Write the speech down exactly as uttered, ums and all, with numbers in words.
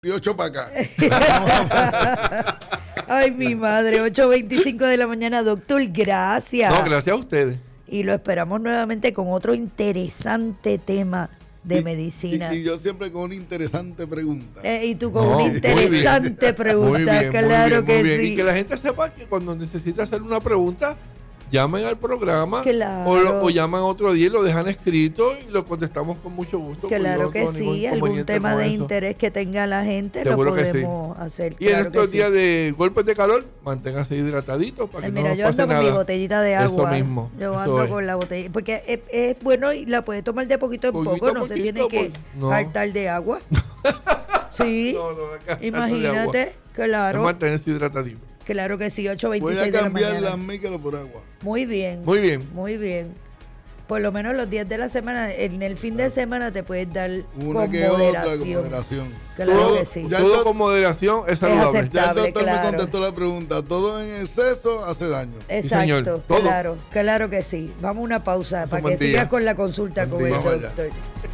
Y ocho para acá. Ay, mi madre, ocho veinticinco de la mañana, doctor, gracias. No, gracias a ustedes. Y lo esperamos nuevamente con otro interesante tema de y, medicina. Y, y yo siempre con una interesante pregunta. Eh, y tú con No, una muy interesante bien. pregunta, Muy bien, claro muy bien, que muy bien. sí. Y que la gente sepa que cuando necesita hacer una pregunta, llamen al programa Claro. o, lo, o llaman otro día y lo dejan escrito y lo contestamos con mucho gusto. Claro Yo que no tengo ningún sí, algún inconveniente tema con de eso. interés que tenga la gente Seguro lo que sí. podemos hacer. Y en claro estos que días sí. de golpes de calor, manténganse hidrataditos para que Eh, no Mira, nos yo pase ando con nada. mi botellita de agua. Eso mismo. Yo eso ando es. con la botella. Porque es, es bueno y la puede tomar de poquito en Poquito poco. a No se poquito, tiene que pues, no. hartar de agua. Sí. No, no, acá, Imagínate. Claro. Mantenerse hidratadito. Claro que sí, ocho Voy veintiséis a de la cambiar mañana. las micas por agua. Muy bien. Muy bien. Muy bien. Por lo menos los días de la semana, en el fin de semana te puedes dar Una con que otra moderación. con moderación. Claro Todo- que sí. ya el Todo doc- con moderación es saludable. aceptable. Ya el doctor claro. me contestó la pregunta. Todo en exceso hace daño. Exacto, señor, todo. claro, claro que sí. Vamos a una pausa para buen que día. sigas con la consulta Buen con día. el Vamos allá. doctor.